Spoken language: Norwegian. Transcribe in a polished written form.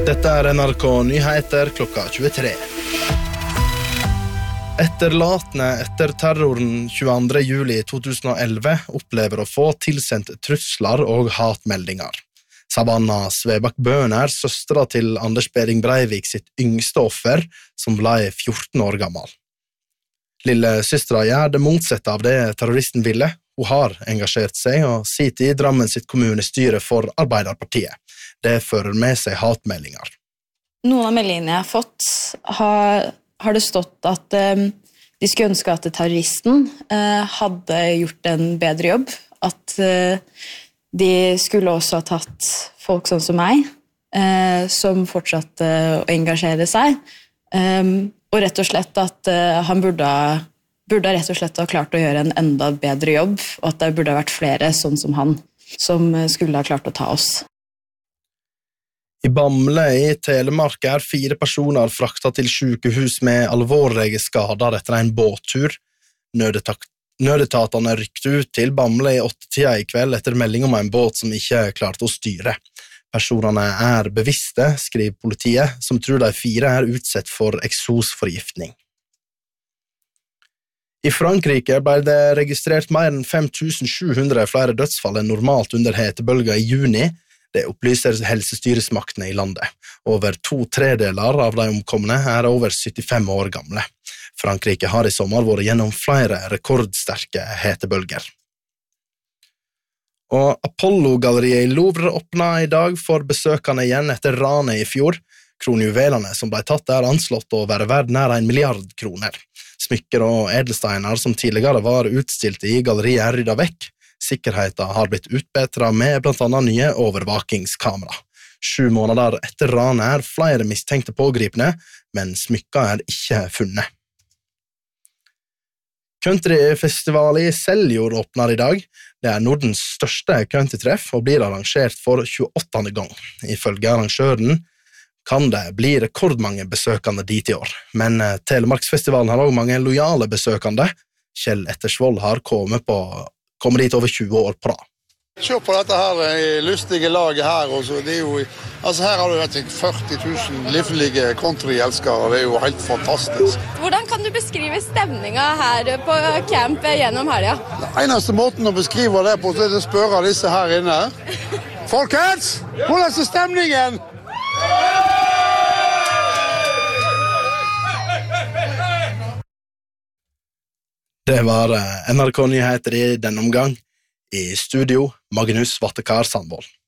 Dette NRK Nyheter klokka 23. Etterlatne etter terroren 22. juli 2011 opplever å få tilsendt trusler og hatmeldinger. Savanna Svebakk Bøhn søstera til Anders Behring Breivik sitt yngste offer, som ble 14 år gammel. Lille søstera gjør det motsatte av det terroristen ville. Hun har engasjert seg og sitter i Drammen sitt kommunestyre for Arbeiderpartiet. Det fører med seg hatmeldinger. Noen av meldingene jeg har fått har det stått at de skulle ønske at terroristen hadde gjort en bedre jobb, at de skulle også ha tatt folk sånn som meg, som fortsatte å engasjere seg, og rett og slett at han burde rett og slett ha klart å gjøre en enda bedre jobb, og at det burde ha vært flere sånn som han, som skulle ha klart å ta oss. I Bamble i Telemark 4 personer fraktet til sykehus med alvorlige skader etter en båttur. Nødetatene rykte ut til Bamble i 8-tida i kveld etter melding om en båt som ikke klarte å styre. Personene bevisste, skriver politiet, som tror de 4 utsatt for eksosforgiftning. I Frankrike ble det registrert mer enn 5700 flere dødsfall enn normalt under hetebølga i juni. Det opplyser helsestyresmaktene i landet. Over 2/3 av de omkomne over 75 år gamle. Frankrike har i sommer vært gjennom flere rekordsterke hetebølger. Og Apollo-galleriet i Louvre åpnet i dag for besøkende igjen etter ranet i fjor. Kronjuvelene som ble tatt anslått å være verd nær 1 milliard kroner. Smykker og edelsteiner som tidligere var utstilt i galleriet ryddet vekk. Sikkerheten har blitt utbedret med blant annet nye overvåkingskamera. 7 måneder etter ranet flere mistenkte pågripne, men smykker ikke funnet. Countryfestival i Seljord åpner i dag. Det Nordens største countrytreff og blir arrangert for 28. gang. Ifølge arrangøren kan det bli rekordmange besøkende dit i år, men Telemarksfestivalen har også mange lojale besøkende. Kjell Ettersvold har kommet dit over 20 år på rad. Se på dette her lustige laget her. Også. Det jo, altså her har du 40 000 livlige countryelskere. Det jo helt fantastisk. Hvordan kan du beskrive stemninga her på camp gjennom helga? Den eneste måten å beskrive det på, det å spørre disse her inne. Folkens, hvordan stemningen? Det var NRK Nyheter i denne omgang. I studio, Magnus Vattekar Sandvold.